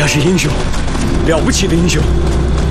家是英雄，了不起的英雄。